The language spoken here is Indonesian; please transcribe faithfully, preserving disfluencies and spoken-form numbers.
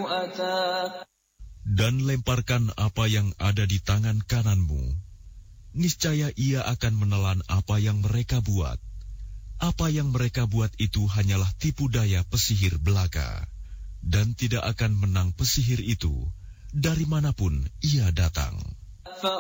أتى. Dan lemparkan apa yang ada di tangan kananmu. Niscaya ia akan menelan apa yang mereka buat. Apa yang mereka buat itu hanyalah tipu daya pesihir belaka. Dan tidak akan menang pesihir itu dari manapun ia datang.